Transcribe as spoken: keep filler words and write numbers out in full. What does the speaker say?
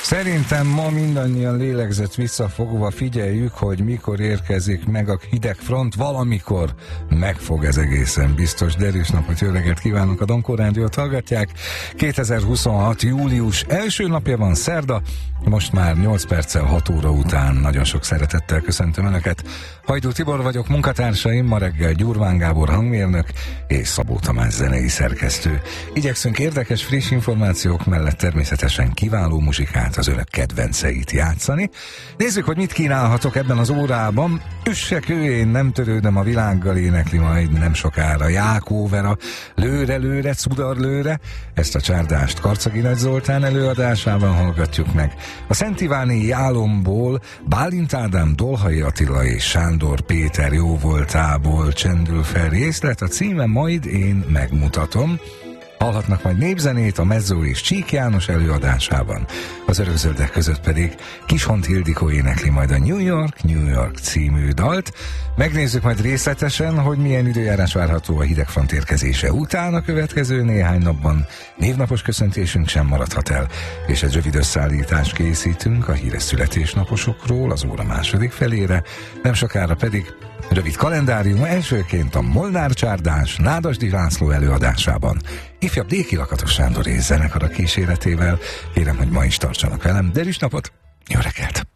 Szerintem ma mindannyian lélegzett visszafogva figyeljük, hogy mikor érkezik meg a hideg front, valamikor meg fog ez egészen biztos. Derűs napot, jó reggelt kívánok, a Donkor Rádiót hallgatják. kétezer-huszonhat. július első napja van, szerda, most már nyolc perccel hat óra után nagyon sok szeretettel köszöntöm Önöket. Hajdú Tibor vagyok, munkatársaim ma reggel Gyurván Gábor hangmérnök és Szabó Tamás zenei szerkesztő. Igyekszünk érdekes, friss információk mellett természetesen kiváló muzsikát, az Önök kedvenceit játszani. Nézzük, hogy mit kínálhatok ebben az órában. Üssek ő, én nem törődöm a világgal, énekli majd nem sokára Jákó Vera, Lőre, lőre, cudar lőre. Ezt a csárdást Karcagi Nagy Zoltán előadásában hallgatjuk meg. A Szent Iváni álomból Bálint Ádám, Dolhai Attila és Sándor Péter jóvoltából csendül fel részlet, a címe Majd én megmutatom. Hallhatnak majd népzenét a Mezzó és Csík János előadásában. Az Örökzöldek között pedig Kishont Ildikó énekli majd a New York, New York című dalt. Megnézzük majd részletesen, hogy milyen időjárás várható a hidegfront érkezése után a következő néhány napban. Névnapos köszöntésünk sem maradhat el, és egy rövid összeállítást készítünk a híres születésnaposokról az óra második felére, nem sokára pedig rövid kalendárium, elsőként a Molnár csárdás Nádasdy László előadásában. Ifjabb Déki Lakatos Sándor és zenekara kíséretével. Kérem, hogy ma is tartsanak velem. Derűs napot, jó reggelt!